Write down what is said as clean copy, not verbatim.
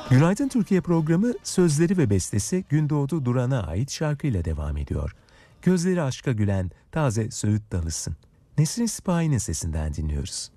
Günaydın Türkiye programı sözleri ve bestesi Gündoğdu Duran'a ait şarkıyla devam ediyor. Gözleri aşka gülen taze söğüt dalısın. Nesrin Sipahi'nin sesinden dinliyoruz.